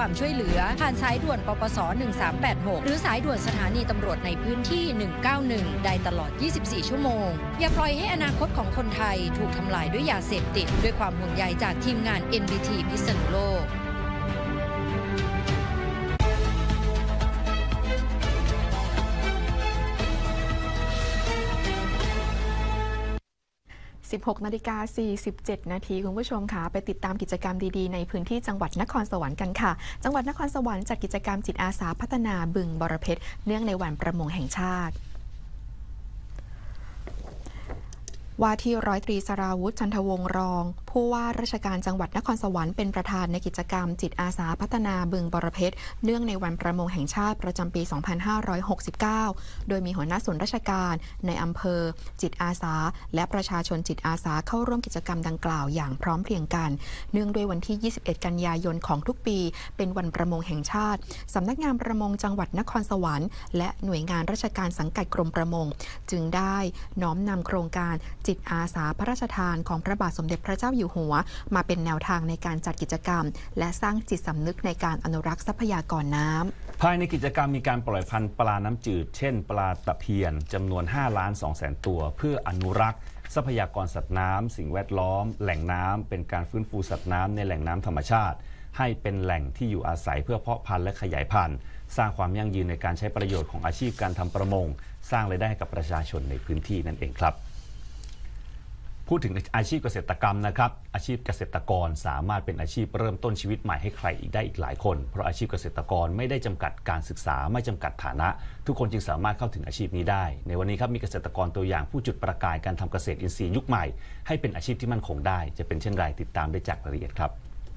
ความช่วยเหลือผ่านสายด่วนปปส1386หรือสายด่วนสถานีตำรวจในพื้นที่191ได้ตลอด24ชั่วโมงอย่าปล่อยให้อนาคตของคนไทยถูกทำลายด้วยยาเสพติดด้วยความห่วงใยจากทีมงาน NBT พิษณุโลก 16:47 นาทีคุณผู้ชมค่ะไปติดตามกิจกรรมดีๆในพื้นที่จังหวัดนครสวรรค์กันค่ะจังหวัดนครสวรรค์จัดกิจกรรมจิตอาสาพัฒนาบึงบรเพชรเนื่องในวันประมงแห่งชาติว่าที่ร้อยตรีสราวุฒิจันทวงศ์รองผู้ว่าราชการจังหวัดนครสวรรค์เป็นประธานในกิจกรรมจิตอาสาพัฒนาบึงบรเพชรเนื่องในวันประมงแห่งชาติประจำปี 2569 โดยมีหัวหน้าส่วนราชการในอำเภอจิตอาสาและประชาชนจิตอาสาเข้าร่วมกิจกรรมดังกล่าวอย่างพร้อมเพรียงกันเนื่องด้วยวันที่ 21 กันยายนของทุกปีเป็นวันประมงแห่งชาติสำนักงานประมงจังหวัดนครสวรรค์และหน่วยงานราชการสังกัดกรมประมงจึงได้น้อมนำโครงการจิตอาสาพระราชทานของพระบาทสมเด็จพระเจ้าอยู่หัวมาเป็นแนวทางในการจัดกิจกรรมและสร้างจิตสำนึกในการอนุรักษ์ทรัพยากรน้ำภายในกิจกรรมมีการปล่อยพันธุ์ปลาน้ำจืดเช่นปลาตะเพียนจำนวน 5,200,000 ตัวเพื่ออนุรักษ์ทรัพยากรสัตว์น้ำสิ่งแวดล้อมแหล่งน้ำเป็นการฟื้นฟูสัตว์น้ำในแหล่งน้ำธรรมชาติให้เป็นแหล่งที่อยู่อาศัยเพื่อเพาะพันธุ์และขยายพันธุ์สร้างความยั่งยืนในการใช้ประโยชน์ของอาชีพการทำประมงสร้างรายได้ให้กับประชาชนในพื้นที่นั่นเองครับพูดถึงอาชีพเกษตรกรรมนะครับอาชีพเกษตรกรสามารถเป็นอาชีพเริ่มต้นชีวิตใหม่ให้ใครอีกได้อีกหลายคนเพราะอาชีพเกษตรกรไม่ได้จำกัดการศึกษาไม่จำกัดฐานะทุกคนจึงสามารถเข้าถึงอาชีพนี้ได้ในวันนี้ครับมีเกษตรกรตัวอย่างผู้จุดประกายการทำเกษตรอินทรีย์ยุคใหม่ให้เป็นอาชีพที่มั่นคงได้จะเป็นเช่นไรติดตามได้จากรายละเอียดครับ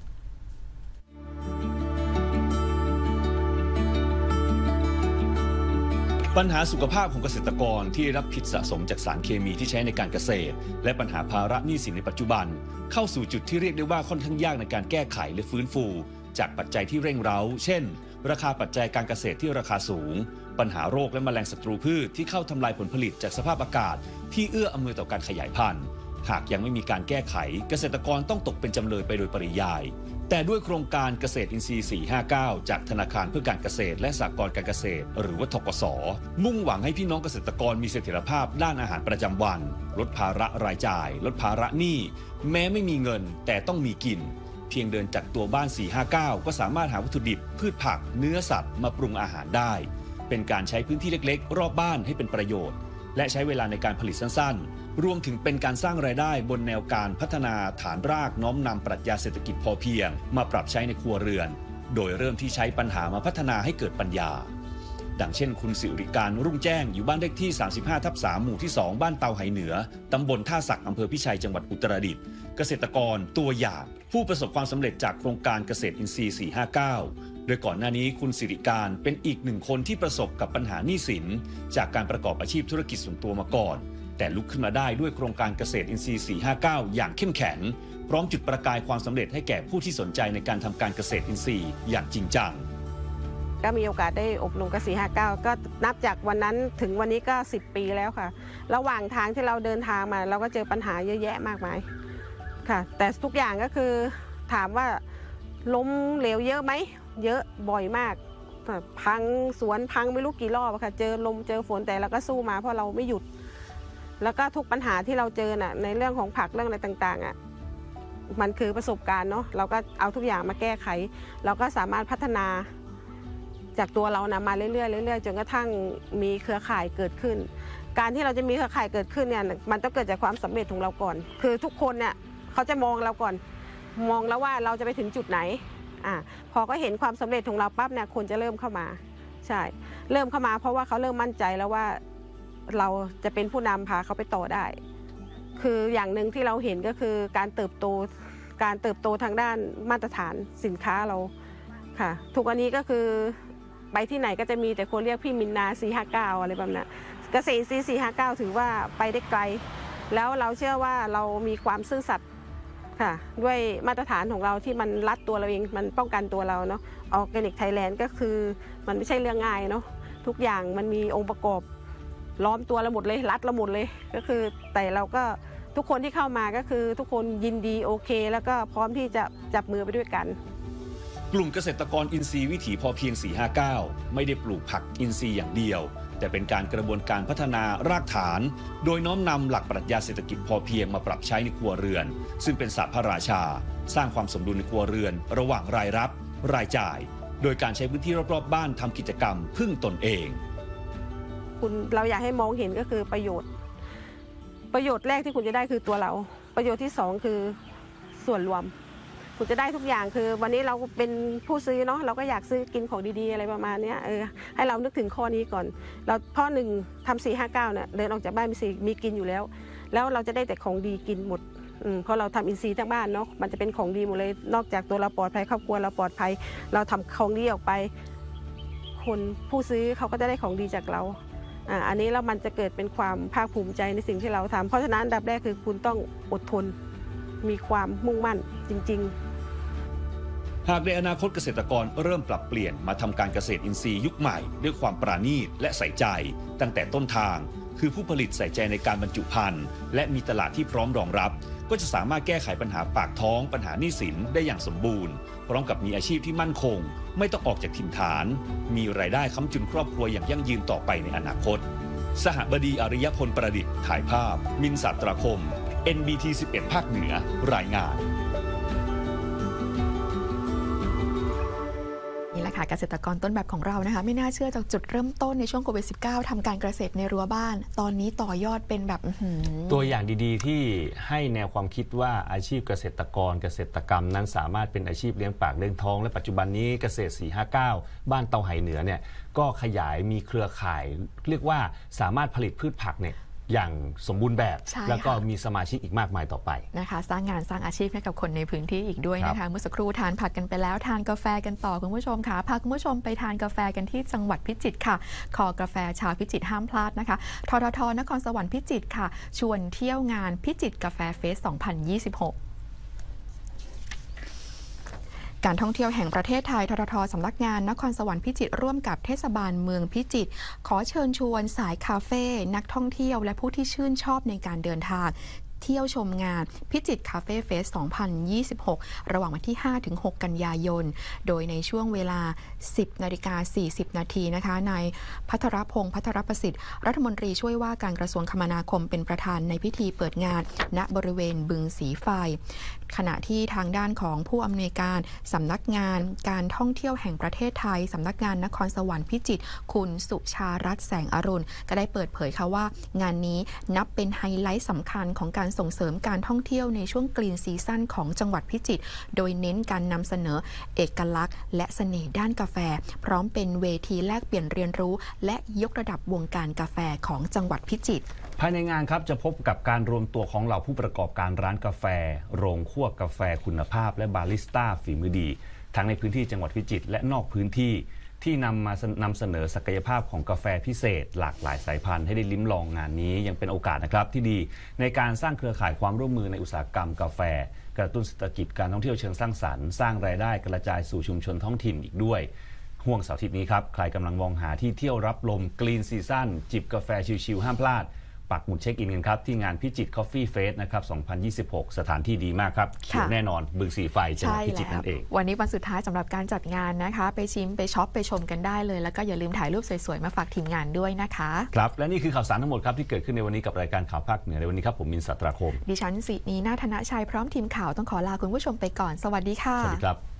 ปัญหาสุขภาพของเกษตรกรที่รับพิษสะสมจากสารเคมีที่ใช้ในการเกษตรและปัญหาภาระหนี้สินในปัจจุบันเข้าสู่จุดที่เรียกได้ว่าค่อนข้างยากในการแก้ไขและฟื้นฟูจากปัจจัยที่เร่งเร้าเช่นราคาปัจจัยการเกษตรที่ราคาสูงปัญหาโรคและแมลงศัตรูพืชที่เข้าทำลายผลผลิตจากสภาพอากาศที่เอื้ออำนวยต่อการขยายพันธุ์หากยังไม่มีการแก้ไขเกษตรกรต้องตกเป็นจำเลยไปโดยปริยายแต่ด้วยโครงการเกษตรอินทรีย์459จากธนาคารเพื่อการเกษตรและสหกรณ์การเกษตรหรือว่าธกส.มุ่งหวังให้พี่น้องเกษตรกรมีเสถียรภาพด้านอาหารประจำวันลดภาระรายจ่ายลดภาระหนี้แม้ไม่มีเงินแต่ต้องมีกินเพียงเดินจากตัวบ้าน459ก็สามารถหาวัตถุดิบพืชผักเนื้อสัตว์มาปรุงอาหารได้เป็นการใช้พื้นที่เล็กๆรอบบ้านให้เป็นประโยชน์และใช้เวลาในการผลิตสั้นๆรวมถึงเป็นการสร้างรายได้บนแนวการพัฒนาฐานรากน้อมนำปรัชญาเศรษฐกิจพอเพียงมาปรับใช้ในครัวเรือนโดยเริ่มที่ใช้ปัญหามาพัฒนาให้เกิดปัญญาดังเช่นคุณสิริการรุ่งแจ้งอยู่บ้านเลขที่ 35/3 หมู่ที่ 2 บ้านเตาไหเหนือตำบลท่าสักอำเภอพิชัยจังหวัดอุตรดิตถ์เกษตรกรตัวอย่างผู้ประสบความสำเร็จจากโครงการเกษตรอินทรีย์459โดยก่อนหน้านี้คุณสิริการเป็นอีกหนึ่งคนที่ประสบกับปัญหาหนี้สินจากการประกอบอาชีพธุรกิจส่วนตัวมาก่อนแต่ลุกขึ้นมาได้ด้วยโครงการเกษตรอินทรีย์459อย่างเข้มแข็งพร้อมจุดประกายความสำเร็จให้แก่ผู้ที่สนใจในการทำการเกษตรอินทรีย์อย่างจริงจังก็มีโอกาสได้อบรมกับ459ก็นับจากวันนั้นถึงวันนี้ก็10 ปีแล้วค่ะระหว่างทางที่เราเดินทางมาเราก็เจอปัญหาเยอะแยะมากมายค่ะแต่ทุกอย่างก็คือถามว่าล้มเหลวเยอะไหมเยอะบ่อยมากพังสวนพังไม่รู้กี่รอบค่ะเจอลมเจอฝนแต่เราก็สู้มาเพราะเราไม่หยุดแล้วก็ทุกปัญหาที่เราเจอน่ะในเรื่องของผักเรื่องอะไรต่างๆอ่ะมันคือประสบการณ์เนาะเราก็เอาทุกอย่างมาแก้ไขเราก็สามารถพัฒนาจากตัวเรานะมาเรื่อยๆจนกระทั่งมีเครือข่ายเกิดขึ้นการที่เราจะมีเครือข่ายเกิดขึ้นเนี่ยมันต้องเกิดจากความสำเร็จของเราก่อนคือทุกคนเนี่ยเขาจะมองเราก่อนมองแล้วว่าเราจะไปถึงจุดไหนพอก็เห็นความสำเร็จของเราปั๊บเนี่ยคนจะเริ่มเข้ามาใช่เริ่มเข้ามาเพราะว่าเขาเริ่มมั่นใจแล้วว่าเราจะเป็นผู้นำพาเขาไปต่อได้คืออย่างหนึ่งที่เราเห็นก็คือการเติบโตทางด้านมาตรฐานสินค้าเราค่ะทุกวันนี้ก็คือไปที่ไหนก็จะมีแต่คนเรียกพี่มินนา459อะไรแบบนั้นเกษตร459ถือว่าไปได้ไกลแล้วเราเชื่อว่าเรามีความซื่อสัตย์ค่ะด้วยมาตรฐานของเราที่มันรัดตัวเราเองมันป้องกันตัวเราเนาะออร์แกนิกไทยแลนด์ก็คือมันไม่ใช่เรื่องง่ายเนาะทุกอย่างมันมีองค์ประกอบล้อมตัวเราหมดเลยรัดเราหมดเลยก็คือแต่เราก็ทุกคนที่เข้ามาก็คือทุกคนยินดีโอเคแล้วก็พร้อมที่จะจับมือไปด้วยกันกลุ่มเกษตรกรอินทรีย์วิถีพอเพียง 459 ไม่ได้ปลูกผักอินทรีย์อย่างเดียวแต่เป็นการกระบวนการพัฒนารากฐานโดยน้อมนำหลักปรัชญาเศรษฐกิจพอเพียงมาปรับใช้ในครัวเรือนซึ่งเป็นศาสตร์พระราชาสร้างความสมดุลในครัวเรือนระหว่างรายรับรายจ่ายโดยการใช้พื้นที่รอบๆบ้านทำกิจกรรมพึ่งตนเองเราอยากให้มองเห็นก็คือประโยชน์แรกที่คุณจะได้คือตัวเราประโยชน์ที่2คือส่วนรวมคุณจะได้ทุกอย่างคือวันนี้เราเป็นผู้ซื้อเนาะเราก็อยากซื้อกินของดีๆอะไรประมาณนี้ให้เรานึกถึงข้อนี้ก่อนเราข้อหนึ่งทำ459เนี่ยเดินออกจากบ้านมีกินอยู่แล้วเราจะได้แต่ของดีกินหมดเพราะเราทำอินทรีย์ทั้งบ้านเนาะมันจะเป็นของดีหมดเลยนอกจากตัวเราปลอดภัยครอบครัวเราปลอดภัยเราทำของดีออกไปคนผู้ซื้อเขาก็จะได้ของดีจากเราอันนี้แล้วมันจะเกิดเป็นความภาคภูมิใจในสิ่งที่เราทำเพราะฉะนั้นอันดับแรกคือคุณต้องอดทนมีความมุ่งมั่นจริงๆหากในอนาคตเกษตรกรเริ่มปรับเปลี่ยนมาทำการเกษตรอินทรีย์ยุคใหม่ด้วยความปราณีตและใส่ใจตั้งแต่ต้นทางคือผู้ผลิตใส่ใจในการบรรจุภัณฑ์และมีตลาดที่พร้อมรองรับก็จะสามารถแก้ไขปัญหาปากท้องปัญหาหนี้สินได้อย่างสมบูรณ์พร้อมกับมีอาชีพที่มั่นคงไม่ต้องออกจากถิ่นฐานมีรายได้ค้ำจุนครอบครัวอย่างยั่งยืนต่อไปในอนาคตสหบดีอริยพลประดิษฐ์ถ่ายภาพมินสัตราคม NBT 11 ภาคเหนือรายงานนี่แหละค่ะเกษตรกรต้นแบบของเรานะคะไม่น่าเชื่อจากจุดเริ่มต้นในช่วงโควิด -19 ทำการเกษตรในรั้วบ้านตอนนี้ต่อยอดเป็นแบบตัวอย่างดีๆที่ให้แนวความคิดว่าอาชีพเกษตรกรเกษตรกรรมนั้นสามารถเป็นอาชีพเลี้ยงปากเลี้ยงท้องและปัจจุบันนี้เกษตร459บ้านเตาไหเหนือเนี่ยก็ขยายมีเครือข่ายเรียกว่าสามารถผลิตพืชผักเนี่ยอย่างสมบูรณ์แบบแล้วก็มีสมาชิกอีกมากมายต่อไปนะคะสร้างงานสร้างอาชีพให้กับคนในพื้นที่อีกด้วยนะคะเมื่อสักครู่ทานผักกันไปแล้วทานกาแฟกันต่อคุณผู้ชมค่ะพาคุณผู้ชมไปทานกาแฟกันที่จังหวัดพิจิตรค่ะคอกาแฟชาวพิจิตรห้ามพลาดนะคะททท.นครสวรรค์พิจิตรค่ะชวนเที่ยวงานพิจิตรกาแฟเฟส 2026การท่องเที่ยวแห่งประเทศไทยททท.สำนักงานนครสวรรค์พิจิตรร่วมกับเทศบาลเมืองพิจิตรขอเชิญชวนสายคาเฟ่นักท่องเที่ยวและผู้ที่ชื่นชอบในการเดินทางเที่ยวชมงานพิจิตรคาเฟ่เฟส 2026 ระหว่างวันที่ 5-6 กันยายนโดยในช่วงเวลา 10:40 นาทีนะคะนายภัทรพงษ์ภัทรประสิทธิ์รัฐมนตรีช่วยว่าการกระทรวงคมนาคมเป็นประธานในพิธีเปิดงานณบริเวณบึงสีไฟขณะที่ทางด้านของผู้อำนวยการสำนักงานการท่องเที่ยวแห่งประเทศไทยสำนักงานนครสวรรค์พิจิตรคุณสุชารัตน์แสงอรุณก็ได้เปิดเผยค่ะว่างานนี้นับเป็นไฮไลท์สำคัญของการส่งเสริมการท่องเที่ยวในช่วงกรีนซีซั่นของจังหวัดพิจิตรโดยเน้นการนำเสนอเอกลักษณ์และเสน่ห์ด้านกาแฟพร้อมเป็นเวทีแลกเปลี่ยนเรียนรู้และยกระดับวงการกาแฟของจังหวัดพิจิตรภายในงานครับจะพบกับการรวมตัวของเหล่าผู้ประกอบการร้านกาแฟโรงคั่วกาแฟคุณภาพและบาริสต้าฝีมือดีทั้งในพื้นที่จังหวัดพิจิตรและนอกพื้นที่ที่นำเสนอศักยภาพของกาแฟพิเศษหลากหลายสายพันธุ์ให้ได้ลิ้มลองงานนี้ยังเป็นโอกาสนะครับที่ดีในการสร้างเครือข่ายความร่วมมือในอุตสาหกรรมกาแฟกระตุ้นเศรษฐกิจการท่องเที่ยวเชิงสร้างสรรค์สร้างรายได้กระจายสู่ชุมชนท้องถิ่นอีกด้วยห่วงเสาร์อาทิตย์นี้ครับใครกำลังมองหาที่เที่ยวรับลมกรีนซีซั่นจิบกาแฟชิลๆห้ามพลาดปักหมุดเช็คอินกันครับที่งานพิจิตร Coffee Fest นะครับ 2026 สถานที่ดีมากครับเขียวแน่นอนบึงสีไฟจังหวัดพิจิตรนั่นเองวันนี้วันสุดท้ายสำหรับการจัดงานนะคะไปชิมไปช็อปไปชมกันได้เลยแล้วก็อย่าลืมถ่ายรูปสวยๆมาฝากทีมงานด้วยนะคะครับและนี่คือข่าวสารทั้งหมดครับที่เกิดขึ้นในวันนี้กับรายการข่าวภาคเหนือในวันนี้ครับผมมินสัตราคมดิฉันศินีนาถนะชัยพร้อมทีมข่าวต้องขอลาคุณผู้ชมไปก่อนสวัสดีค่ะสวัสดีครับ